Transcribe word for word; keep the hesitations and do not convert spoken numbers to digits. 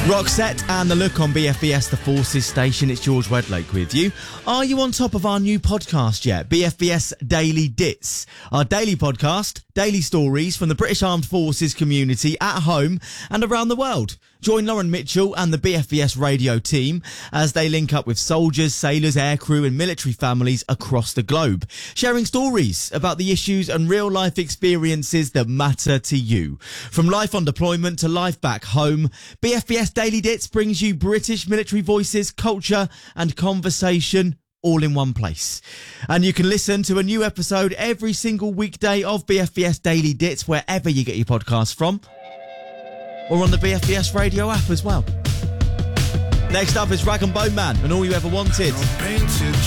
Roxette and The Look on B F B S The Forces station. It's George Wedlake with you. Are you on top of our new podcast yet? B F B S Daily Dits. Our daily podcast, daily stories from the British Armed Forces community at home and around the world. Join Lauren Mitchell and the B F B S radio team as they link up with soldiers, sailors, aircrew and military families across the globe, sharing stories about the issues and real-life experiences that matter to you. From life on deployment to life back home, B F B S Daily Dits brings you British military voices, culture and conversation all in one place. And you can listen to a new episode every single weekday of B F B S Daily Dits wherever you get your podcasts from, or on the B F B S radio app as well. Next up is Rag and Bone Man and All You Ever Wanted. Painted